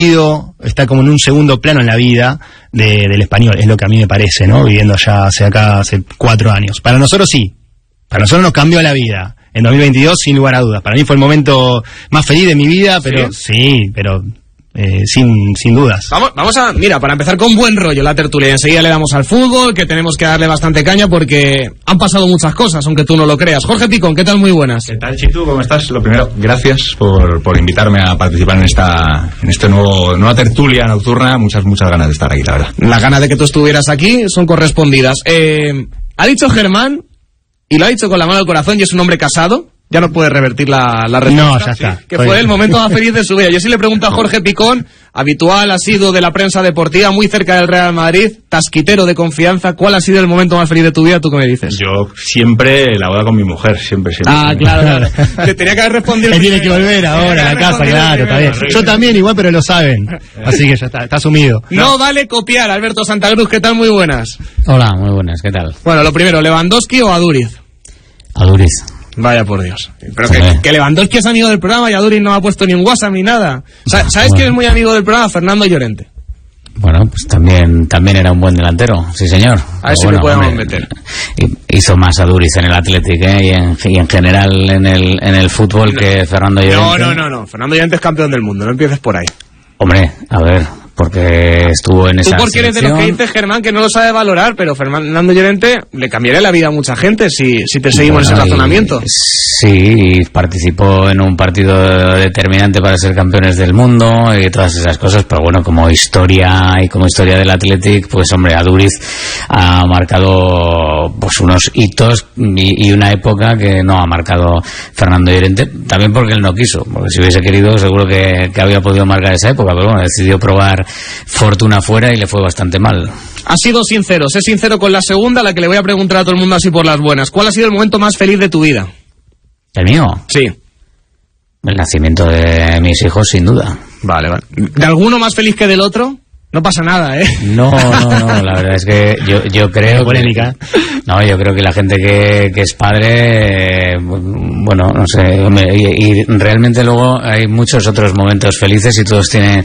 está como en un segundo plano en la vida del español, es lo que a mí me parece, ¿no? Viviendo allá hace 4 años. Para nosotros sí, para nosotros nos cambió la vida. En 2022, sin lugar a dudas. Para mí fue el momento más feliz de mi vida, pero sin dudas. Vamos a, mira, para empezar con buen rollo la tertulia, enseguida le damos al fútbol, que tenemos que darle bastante caña porque han pasado muchas cosas, aunque tú no lo creas. Jorge Picón, ¿qué tal? Muy buenas. ¿Qué tal, Chitu? ¿Cómo estás? Lo primero, gracias por invitarme a participar en esta nueva tertulia nocturna. Muchas ganas de estar aquí, la verdad. Las ganas de que tú estuvieras aquí son correspondidas. Ha dicho Germán, y lo ha dicho con la mano al corazón, y es un hombre casado. Ya no puede revertir la respuesta. No, ya está. Que fue el momento más feliz de su vida. Yo sí le pregunto a Jorge Picón, habitual, asiduo de la prensa deportiva, muy cerca del Real Madrid, tasquitero de confianza. ¿Cuál ha sido el momento más feliz de tu vida? ¿Tú qué me dices? Yo siempre la boda con mi mujer, siempre. Ah, claro. Te tenía que haber respondido. Él tiene que volver ahora a la casa, claro, está bien. Yo también igual, pero lo saben. Así que ya está asumido. No vale copiar, Alberto Santa Cruz, ¿qué tal? Muy buenas. Hola, muy buenas, ¿qué tal? Bueno, lo primero, ¿Lewandowski o Aduriz? Aduriz. Vaya por Dios. Pero que Lewandowski es amigo del programa y Aduriz no ha puesto ni un WhatsApp ni nada. ¿Sabes quién es muy amigo del programa? Fernando Llorente. Bueno, pues también era un buen delantero, sí señor. A eso le podemos meter. Hizo más Aduriz en el Athletic, y en general en el fútbol que Fernando Llorente. No. Fernando Llorente es campeón del mundo, no empieces por ahí. Hombre, a ver, porque estuvo en esa Tú porque eres de los que dices, Germán, que no lo sabe valorar, pero Fernando Llorente le cambiaría la vida a mucha gente si te seguimos ese razonamiento. Sí, participó en un partido determinante para ser campeones del mundo y todas esas cosas, pero bueno, como historia del Athletic, pues hombre, Aduriz ha marcado pues unos hitos y una época que no ha marcado Fernando Llorente, también porque él no quiso, porque si hubiese querido seguro que había podido marcar esa época, pero bueno, decidió probar fortuna fuera y le fue bastante mal. Ha sido sincero, sé sincero con la segunda, la que le voy a preguntar a todo el mundo así por las buenas. ¿Cuál ha sido el momento más feliz de tu vida? ¿El mío? Sí. El nacimiento de mis hijos, sin duda. Vale. ¿De alguno más feliz que del otro? No pasa nada, ¿eh? No, la verdad es que yo creo polémica. Yo creo que la gente que es padre, bueno, no sé, y realmente luego hay muchos otros momentos felices y todos tienen,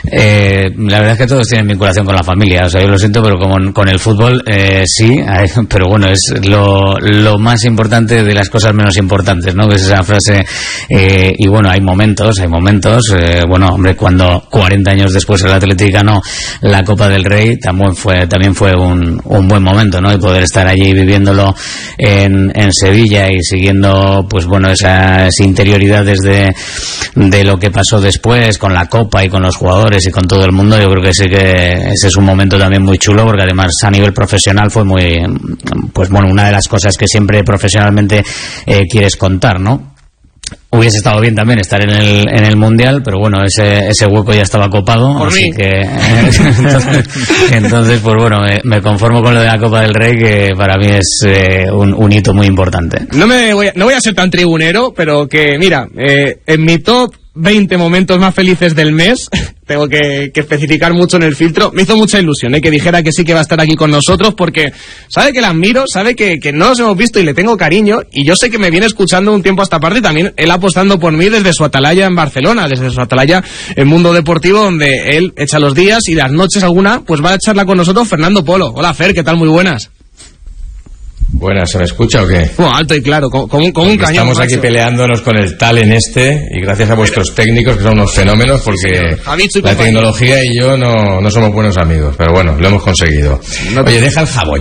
la verdad es que todos tienen vinculación con la familia, o sea, yo lo siento, pero como con el fútbol, sí, pero bueno, es lo más importante de las cosas menos importantes, ¿no? Que es esa frase, y bueno, hay momentos, bueno, hombre, cuando 40 años después el Atlético ganó la Copa del Rey, también fue un buen momento, ¿no? Y poder estar allí viviéndolo en Sevilla y siguiendo, pues bueno, esas interioridades de lo que pasó después con la Copa y con los jugadores y con todo el mundo. Yo creo que sí que ese es un momento también muy chulo, porque además a nivel profesional fue muy, pues bueno, una de las cosas que siempre profesionalmente quieres contar, ¿no? Hubiese estado bien también estar en el Mundial, pero bueno, ese hueco ya estaba copado, por así mí. Que entonces pues bueno, me conformo con lo de la Copa del Rey, que para mí es un hito muy importante. No voy a ser tan tribunero, pero que mira, en mi top 20 momentos más felices del mes, tengo que especificar mucho en el filtro. Me hizo mucha ilusión que dijera que sí que va a estar aquí con nosotros, porque sabe que la admiro, sabe que no nos hemos visto y le tengo cariño, y yo sé que me viene escuchando un tiempo a esta parte, y también él apostando por mí desde su atalaya en Barcelona, desde su atalaya en Mundo Deportivo, donde él echa los días y las noches alguna, pues va a echarla con nosotros Fernando Polo. Hola Fer, ¿qué tal? Muy buenas. Buenas, ¿se me escucha o qué? Bueno, alto y claro, con un cañón. Estamos aquí peleándonos con el talent y gracias a vuestros técnicos, que son unos fenómenos, porque la tecnología y yo no somos buenos amigos, pero bueno, lo hemos conseguido. Oye, deja el jabón,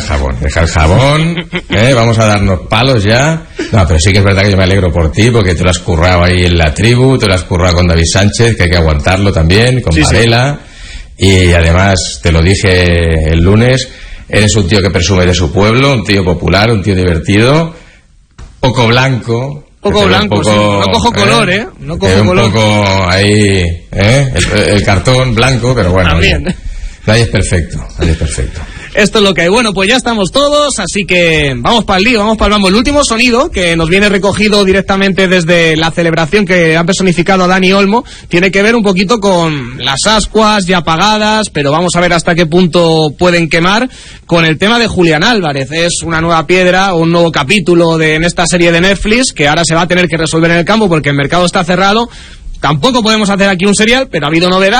vamos a darnos palos ya. No, pero sí que es verdad que yo me alegro por ti, porque te lo has currado ahí en la tribu, te lo has currado con David Sánchez, que hay que aguantarlo también, con Varela, y además te lo dije el lunes. Eres un tío que presume de su pueblo, un tío popular, un tío divertido, poco blanco. Poco blanco, sí. No cojo color, No cojo color. Un poco ahí, el cartón blanco, pero bueno. También. Nadie es perfecto. Esto es lo que hay. Bueno, pues ya estamos todos, así que vamos para el lío, vamos para el mambo. El último sonido, que nos viene recogido directamente desde la celebración que han personificado a Dani Olmo, tiene que ver un poquito con las ascuas ya apagadas, pero vamos a ver hasta qué punto pueden quemar, con el tema de Julián Álvarez. Es una nueva piedra, un nuevo capítulo en esta serie de Netflix, que ahora se va a tener que resolver en el campo porque el mercado está cerrado. Tampoco podemos hacer aquí un serial, pero ha habido novedad.